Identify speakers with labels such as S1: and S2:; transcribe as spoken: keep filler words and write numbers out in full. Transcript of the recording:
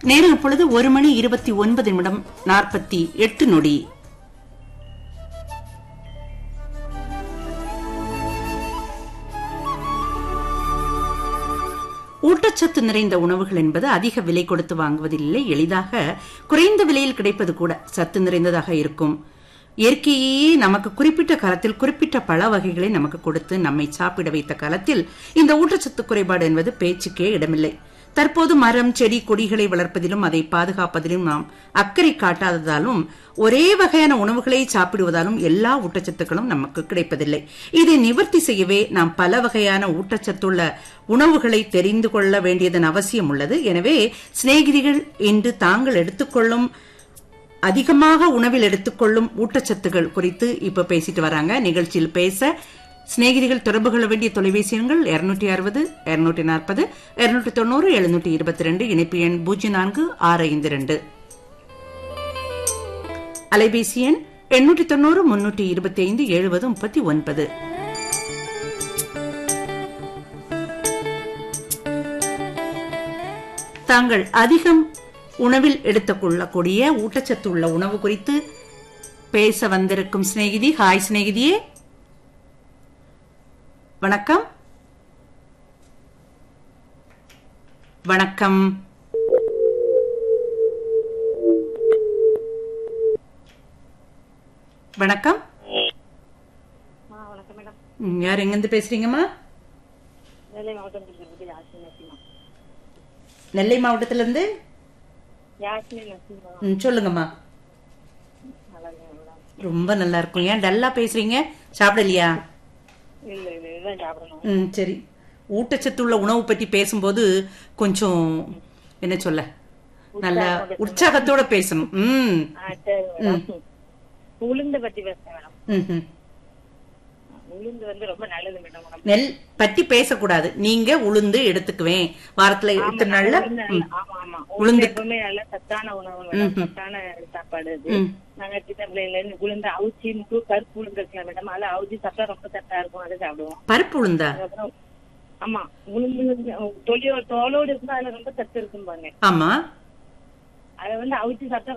S1: நேரம் இப்பொழுது ஒரு மணி இருபத்தி ஒன்பது நிமிடம் நாற்பத்தி எட்டு நொடி. ஊட்டச்சத்து நிறைந்த உணவுகள் என்பது அதிக விலை கொடுத்து வாங்குவதில்லை, எளிதாக குறைந்த விலையில் கிடைப்பது கூட சத்து நிறைந்ததாக இருக்கும். இயற்கையே நமக்கு குறிப்பிட்ட காலத்தில் குறிப்பிட்ட பழ வகைகளை நமக்கு கொடுத்து நம்மை சாப்பிட வைத்த காலத்தில் இந்த ஊட்டச்சத்து குறைபாடு என்பது பேச்சுக்கே இடமில்லை. தற்போது மரம் செடி கொடிகளை வளர்ப்பதிலும் அதை பாதுகாப்பதிலும் நாம் அக்கறை காட்டாததாலும் ஒரே வகையான உணவுகளை சாப்பிடுவதாலும் எல்லா ஊட்டச்சத்துக்களும் நமக்கு கிடைப்பதில்லை. இதை நிவர்த்தி செய்யவே நாம் பல வகையான ஊட்டச்சத்துள்ள உணவுகளை தெரிந்து கொள்ள வேண்டியதன் அவசியம் உள்ளது. எனவே சிநேகிதிகள் இன்று தாங்கள் எடுத்துக்கொள்ளும் அதிகமாக உணவில் எடுத்துக்கொள்ளும் ஊட்டச்சத்துகள் குறித்து இப்ப பேசிட்டு வராங்க. நிகழ்ச்சியில் பேச சிநேகிதிகள் தொடர்பு கொள்ள வேண்டிய தொலைபேசி எண்கள் இருநூற்றி அறுபது இருநூற்றி நாற்பது இருநூற்றி தொண்ணூறு எழுநூற்றி இருபத்தி ரெண்டு, இணைப்பு எண் பூஜ்ஜியம் நான்கு ஆறு ஐந்து இரண்டு, அலைபேசி எண் எண்ணூற்றி தொண்ணூறு முன்னூற்றி இருபத்தி ஐந்து எழுபது முப்பத்தி ஒன்பது. தாங்கள் அதிகம் உணவில் எடுத்துக் கொள்ளக்கூடிய ஊட்டச்சத்து உள்ள உணவு குறித்து பேச வந்திருக்கும் சிநேகிதி. ஹாய் சிநேகிதியே, வணக்கம். வணக்கம். வணக்கம். யார் எங்கிருந்து பேசுறீங்கம்மா? நெல்லை மாவட்டத்துல இருந்து சொல்லுங்கம்மா. ரொம்ப நல்லா இருக்கும். ஏன் டல்லா பேசுறீங்க? சாப்பிடலையா? சரி, ஊட்டச்சத்துள்ள உணவு பற்றி பேசும்போது கொஞ்சம் என்ன சொல்ல, நல்ல உற்சாகத்தோட பேசணும்.
S2: உளுந்து பத்தி பேசுறேன். உளுந்து வந்து ரொம்ப நல்லது மேடம்.
S1: நெல் பத்தி பேசக்கூடாது. நீங்க உளுந்து எடுத்துக்குவேன் வாரத்துல எத்தனை நாள்ல
S2: உளுந்து எப்பவுமே நல்ல சத்தான உணவு, சத்தான சாப்பாடு அது. நாங்க சின்ன பிள்ளைல இருந்து உளுந்து அவுச்சி முழு கருப்பு உளுந்து இருக்கலாம் மேடம், அதை அவுச்சி சாப்பிட்டா ரொம்ப சத்தா இருக்கும், அதை சாப்பிடுவோம்.
S1: பருப்பு உளுந்தா?
S2: ஆமா, உளுந்து தொலியோ தோலோடு இருந்தா அதுல ரொம்ப சத்து இருக்கும் பாருங்க.
S1: ஆமா,
S2: அதை வந்து அவுச்சி சாப்பிட்டா